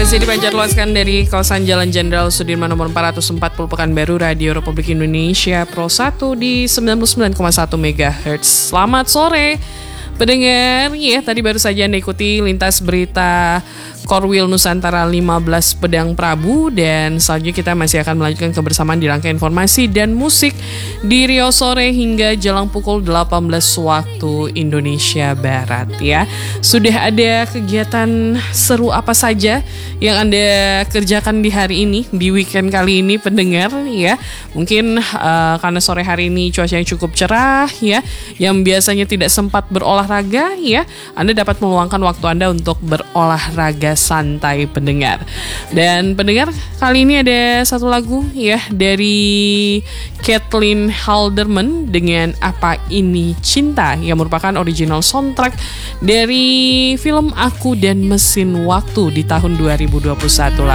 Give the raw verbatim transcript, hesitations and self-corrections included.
Masih dipancar luaskan dari kawasan Jalan Jenderal Sudirman nomor empat ratus empat puluh Pekanbaru, Radio Republik Indonesia Pro satu di sembilan puluh sembilan koma satu megahertz. Selamat sore pendengar, ya tadi baru saja Anda ikuti lintas berita Korwil Nusantara lima belas Pedang Prabu, dan selanjutnya kita masih akan melanjutkan kebersamaan di rangkaian informasi dan musik di Riau sore hingga jelang pukul delapan belas waktu Indonesia Barat ya. Sudah ada kegiatan seru apa saja yang Anda kerjakan di hari ini, di weekend kali ini pendengar ya. Mungkin uh, karena sore hari ini cuaca yang cukup cerah ya, yang biasanya tidak sempat berolahraga ya, Anda dapat meluangkan waktu Anda untuk berolahraga santai pendengar. Dan pendengar, kali ini ada satu lagu ya dari Caitlin Halderman dengan Apa Ini Cinta yang merupakan original soundtrack dari film Aku dan Mesin Waktu di tahun dua ribu dua puluh satu lalu.